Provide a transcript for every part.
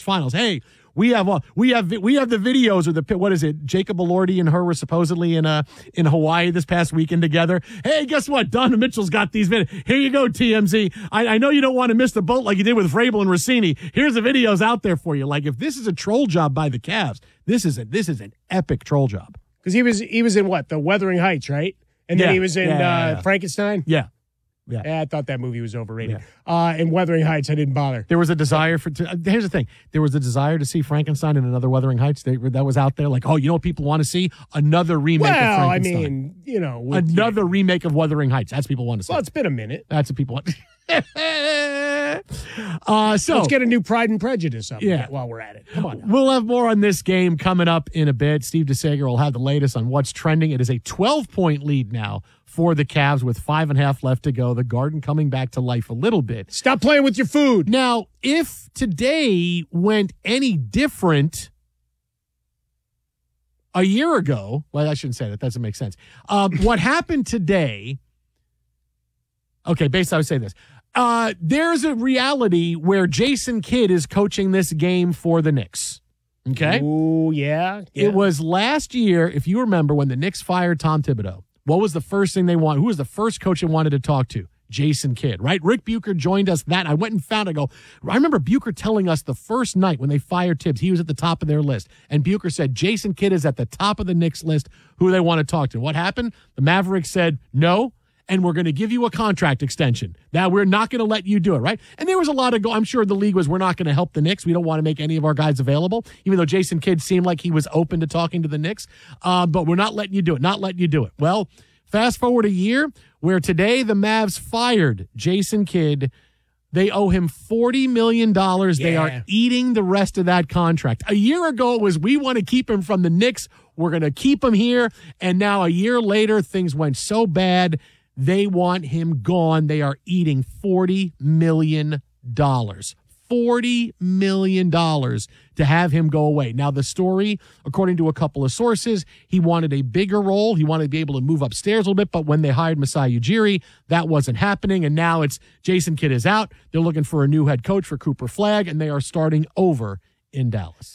Conference Finals. Hey, we have the videos of the, what is it? Jacob Elordi and her were supposedly in Hawaii this past weekend together. Hey, guess what? Donovan Mitchell's got these videos. Here you go, TMZ. I know you don't want to miss the boat like you did with Vrabel and Rossini. Here's the videos out there for you. Like, if this is a troll job by the Cavs, this is an epic troll job. Because he was in what? The Wuthering Heights, right? And then he was in Frankenstein? Yeah. Yeah, I thought that movie was overrated. In Wuthering Heights, I didn't bother. There was a desire here's the thing. There was a desire to see Frankenstein in another Wuthering Heights that was out there. Like, oh, you know what people want to see? Another remake of Frankenstein. I mean, you know. Another remake of Wuthering Heights. That's what people want to see. Well, it's been a minute. That's what people want. So let's get a new Pride and Prejudice up while we're at it. Come on now. We'll have more on this game coming up in a bit. Steve DeSager will have the latest on what's trending. It is a 12-point lead now for the Cavs with 5.5 left to go. The Garden coming back to life a little bit. Stop playing with your food. Now, if today went any different a year ago, well, I shouldn't say that. That doesn't make sense. What happened today, okay, basically I would say this. There's a reality where Jason Kidd is coaching this game for the Knicks. Okay? Oh, yeah. It was last year, if you remember, when the Knicks fired Tom Thibodeau. What was the first thing they wanted? Who was the first coach they wanted to talk to? Jason Kidd, right? Rick Bucher joined us that. I went and found it. I remember Bucher telling us the first night when they fired Tibbs, he was at the top of their list. And Bucher said, Jason Kidd is at the top of the Knicks list, who they want to talk to. What happened? The Mavericks said, no, and we're going to give you a contract extension. Now, we're not going to let you do it, right? And there was a lot of I'm sure the league was, we're not going to help the Knicks. We don't want to make any of our guys available, even though Jason Kidd seemed like he was open to talking to the Knicks. But we're not letting you do it. Well, fast forward a year where today the Mavs fired Jason Kidd. They owe him $40 million. Yeah. They are eating the rest of that contract. A year ago, it was, we want to keep him from the Knicks. We're going to keep him here. And now a year later, things went so bad, they want him gone. They are eating $40 million. $40 million to have him go away. Now, the story, according to a couple of sources, he wanted a bigger role. He wanted to be able to move upstairs a little bit, but when they hired Masai Ujiri, that wasn't happening, and now it's Jason Kidd is out. They're looking for a new head coach for Cooper Flagg, and they are starting over in Dallas.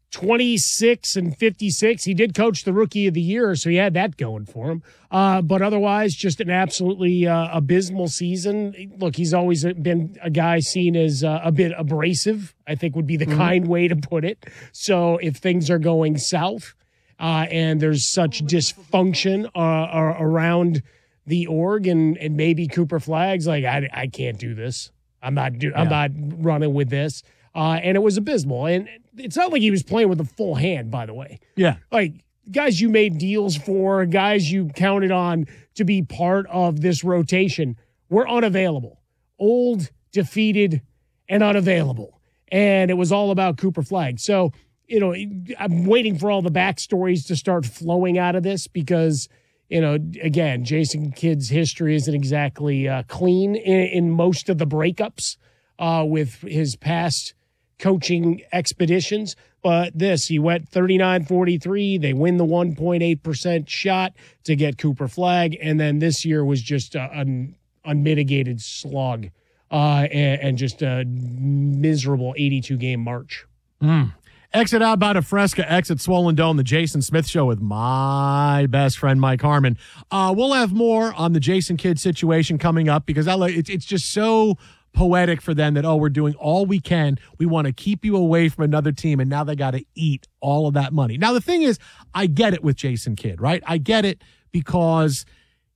26-56. He did coach the Rookie of the Year, so he had that going for him. But otherwise, just an absolutely abysmal season. Look, he's always been a guy seen as a bit abrasive, I think would be the kind way to put it. So if things are going south and there's such dysfunction around the org, and maybe Cooper Flagg's like, I can't do this. I'm not running with this. And it was abysmal. And it's not like he was playing with a full hand, by the way. Yeah. Like, guys you made deals for, guys you counted on to be part of this rotation were unavailable. Old, defeated, and unavailable. And it was all about Cooper Flagg. So, you know, I'm waiting for all the backstories to start flowing out of this because, you know, again, Jason Kidd's history isn't exactly clean in most of the breakups with his past coaching expeditions. But he went 39-43. They win the 1.8% shot to get Cooper Flagg. And then this year was just an unmitigated slog and just a miserable 82-game march. Exit out about a Fresca, exit Swollen Dome, the Jason Smith Show with my best friend, Mike Harmon. We'll have more on the Jason Kidd situation coming up because it's just so poetic for them that, we're doing all we can. We want to keep you away from another team, and now they got to eat all of that money. Now, the thing is, I get it with Jason Kidd, right? I get it because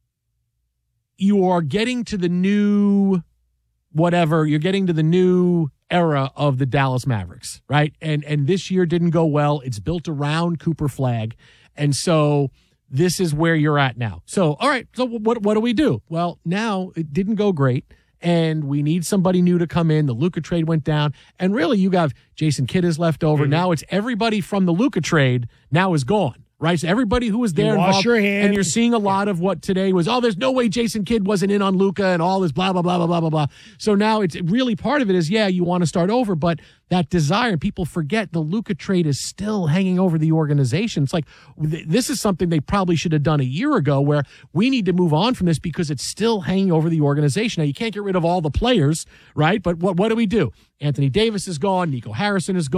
you are getting to the new you're getting to the new era of the Dallas Mavericks, right? And this year didn't go well. It's built around Cooper Flagg. And so this is where you're at now. So, all right, so what do we do? Well, now it didn't go great. And we need somebody new to come in. The Luka trade went down. And really, you got Jason Kidd is left over. Mm-hmm. Now it's everybody from the Luka trade now is gone, right? So everybody who was there wash your hands. And you're seeing a lot of what today was, there's no way Jason Kidd wasn't in on Luka and all this blah, blah, blah, blah, blah, blah, blah. So now it's really part of it is, you want to start over, but that desire, people forget the Luka trade is still hanging over the organization. It's like, this is something they probably should have done a year ago where we need to move on from this because it's still hanging over the organization. Now, you can't get rid of all the players, right? But what do we do? Anthony Davis is gone. Nico Harrison is gone.